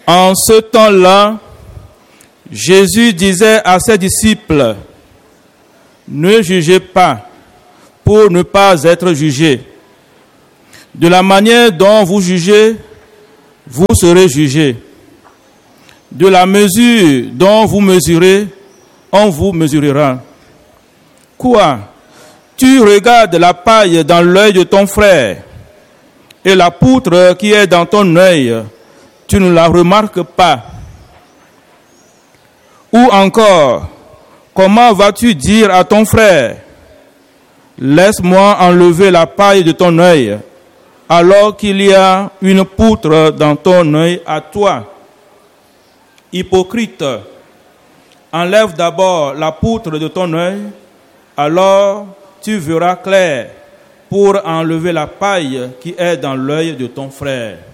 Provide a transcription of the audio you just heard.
En ce temps-là, Jésus disait à ses disciples, « Ne jugez pas pour ne pas être jugés. De la manière dont vous jugez, vous serez jugés. De la mesure dont vous mesurez, on vous mesurera. Quoi? Tu regardes la paille dans l'œil de ton frère et la poutre qui est dans ton œil, tu ne la remarques pas. Ou encore, comment vas-tu dire à ton frère, laisse-moi enlever la paille de ton œil, alors qu'il y a une poutre dans ton œil à toi? Hypocrite, enlève d'abord la poutre de ton œil, alors tu verras clair pour enlever la paille qui est dans l'œil de ton frère.